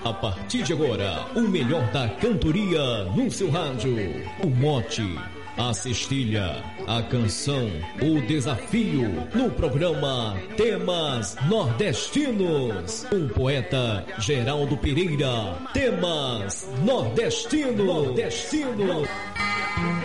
A partir de agora, o melhor da cantoria no seu rádio. O mote, a cestilha, a canção, o desafio no programa Temas Nordestinos. Com o poeta Geraldo Pereira. Temas Nordestinos.